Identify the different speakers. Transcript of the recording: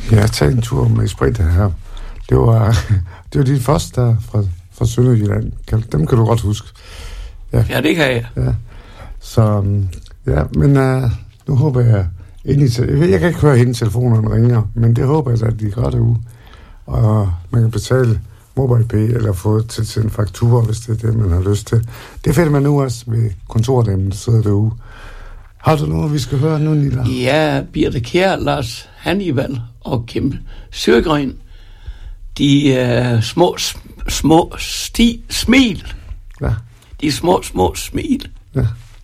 Speaker 1: Jeg har taget en tur med Sprit her. Det var de første der fra Sønderjylland. Dem kan du godt huske.
Speaker 2: Ja, det kan jeg.
Speaker 1: Ja. Så, men nu håber jeg... Jeg kan ikke høre hende, telefonerne ringer, men det håber jeg, at de gør derude. Og man kan betale MobilePay eller få til en faktura, hvis det er det, man har lyst til. Det finder man nu også ved kontordæmmen, der sidder derude. Har du noget, vi skal høre nu, Nilla?
Speaker 2: Ja, Birte Kjær, Lars Hannibal og Kim Sørgren. De små smil.
Speaker 1: Ja.
Speaker 2: De små smil.
Speaker 1: Ja.